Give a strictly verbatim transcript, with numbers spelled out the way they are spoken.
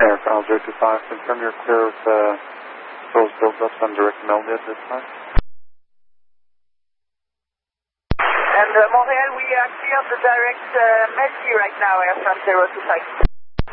Air File zero two five, confirm you're clear of uh, those build-ups on direct Melody at this time. And uh, Montreal, we actually have the direct uh, Melody right now, Air France zero two five.